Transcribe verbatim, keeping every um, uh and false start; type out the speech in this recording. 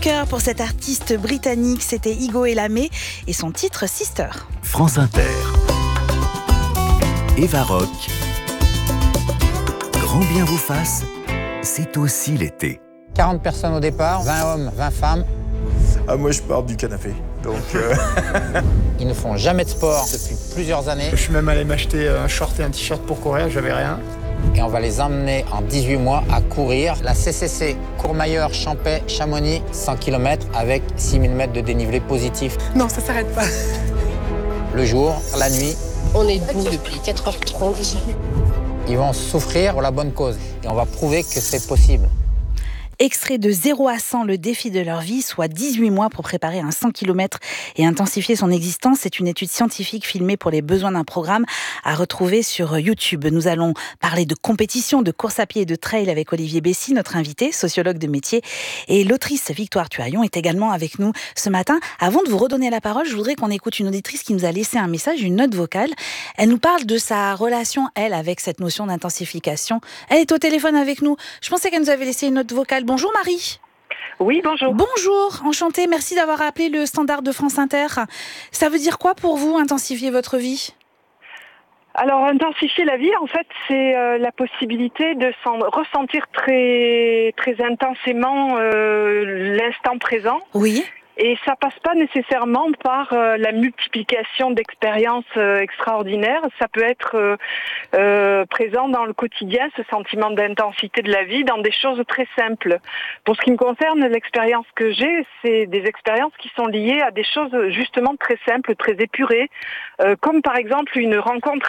cœur pour cet artiste britannique, c'était Igo Elamé et son titre Sister. France Inter. Eva Rock. Grand bien vous fasse, c'est aussi l'été. quarante personnes au départ, vingt hommes, vingt femmes. Ah, moi, je pars du canapé. Donc, euh... Ils ne font jamais de sport depuis plusieurs années. Je suis même allé m'acheter un short et un t-shirt pour courir, j'avais rien. Et on va les emmener en dix-huit mois à courir la C C C Courmayeur, Champais, Chamonix, cent kilomètres avec six mille mètres de dénivelé positif. Non, ça s'arrête pas. Le jour, la nuit. On est debout depuis quatre heures trente. Ils vont souffrir pour la bonne cause. Et on va prouver que c'est possible. Extrait de zéro à cent, le défi de leur vie, soit dix-huit mois pour préparer un cent kilomètres et intensifier son existence. C'est une étude scientifique filmée pour les besoins d'un programme à retrouver sur YouTube. Nous allons parler de compétition, de course à pied et de trail avec Olivier Bessy, notre invité, sociologue de métier. Et l'autrice Victoire Tuaillon est également avec nous ce matin. Avant de vous redonner la parole, je voudrais qu'on écoute une auditrice qui nous a laissé un message, une note vocale. Elle nous parle de sa relation, elle, avec cette notion d'intensification. Elle est au téléphone avec nous. Je pensais qu'elle nous avait laissé une note vocale. Bonjour Marie. Oui, bonjour. Bonjour, enchantée, merci d'avoir appelé le standard de France Inter. Ça veut dire quoi pour vous, intensifier votre vie ? Alors, intensifier la vie, en fait, c'est euh, la possibilité de s'en ressentir très, très intensément euh, l'instant présent. Oui. Et ça passe pas nécessairement par euh, la multiplication d'expériences euh, extraordinaires. Ça peut être euh, euh, présent dans le quotidien, ce sentiment d'intensité de la vie, dans des choses très simples. Pour ce qui me concerne, l'expérience que j'ai, c'est des expériences qui sont liées à des choses justement très simples, très épurées, euh, comme par exemple une rencontre